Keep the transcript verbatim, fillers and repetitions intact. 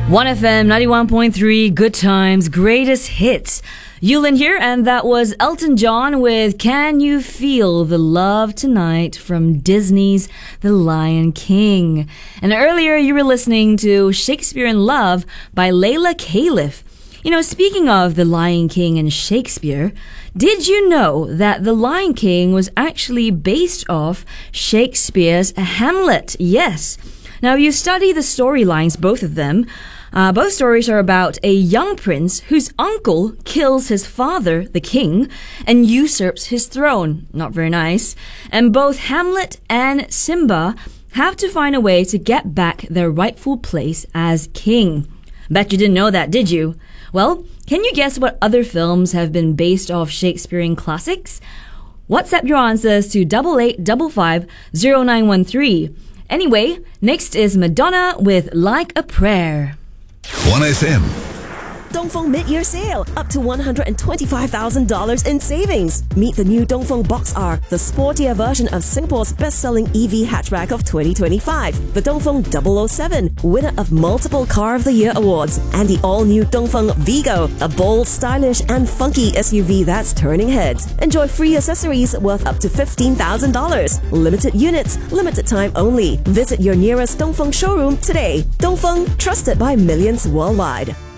one F M ninety-one point three, Good Times, Greatest Hits. Yulin here, and that was Elton John with Can You Feel the Love Tonight from Disney's The Lion King. And earlier you were listening to Shakespeare in Love by Layla Caliph. You know, speaking of The Lion King and Shakespeare, did you know that The Lion King was actually based off Shakespeare's Hamlet? Yes. Now, you study the storylines, both of them. Uh, both stories are about a young prince whose uncle kills his father, the king, and usurps his throne. Not very nice. And both Hamlet and Simba have to find a way to get back their rightful place as king. Bet you didn't know that, did you? Well, can you guess what other films have been based off Shakespearean classics? WhatsApp your answers to double eight double five zero nine one three. Anyway, next is Madonna with Like a Prayer. one F M. Dongfeng mid-year sale, up to one hundred twenty-five thousand dollars in savings. Meet the new Dongfeng Box R, the sportier version of Singapore's best-selling E V hatchback of twenty twenty-five. The Dongfeng double oh seven, winner of multiple Car of the Year awards. And the all-new Dongfeng Vigo, a bold, stylish and funky S U V that's turning heads. Enjoy free accessories worth up to fifteen thousand dollars. Limited units, limited time only. Visit your nearest Dongfeng showroom today. Dongfeng, trusted by millions worldwide.